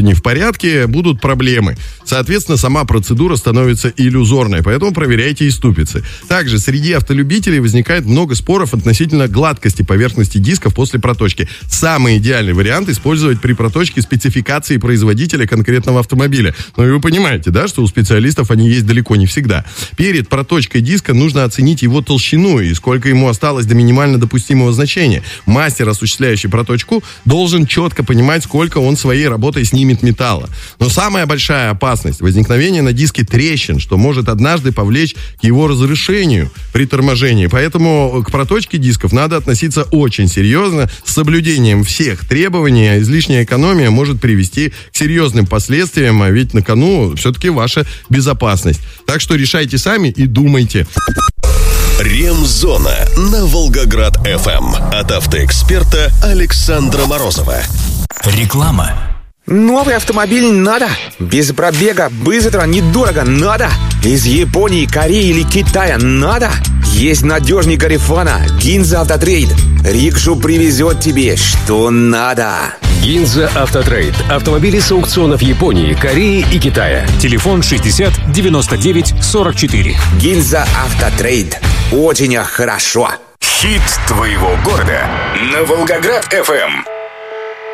не в порядке, будут проблемы. Соответственно, сама процедура становится иллюзорной, поэтому проверяйте и ступицы. Также среди автолюбителей возникает много споров относительно гладкости поверхности дисков после проточки. Самый идеальный вариант использовать при проточке спецификации производителя конкретного автомобиля. Ну и вы понимаете, да, что у специалистов они есть далеко не всегда. Перед проточкой диска нужно оценить его толщину и сколько ему осталось до минимально допустимого значения. Мастер, осуществляющий проточку, должен четко понимать, сколько он своей работой снимет металла. Но самая большая опасность — возникновение на диске трещин, что может однажды повлечь к его разрушению при торможении. Поэтому к проточке дисков надо относиться очень серьезно, с соблюдением всех требований, а излишняя экономия может привести к серьезным последствиям, а ведь на кону все-таки ваша безопасность. Так что решайте сами и думайте. Ремзона на Волгоград-ФМ от автоэксперта Александра Морозова. Реклама. Новый автомобиль надо. Без пробега, быстро, недорого надо. Из Японии, Кореи или Китая надо. Есть надежный Гарифана, Гинза Автотрейд. Рикшу привезет тебе, что надо. Гинза Автотрейд. Автомобили с аукционов Японии, Кореи и Китая. Телефон 60 99 44. Гинза Автотрейд. Очень хорошо. Хит твоего города на Волгоград-ФМ.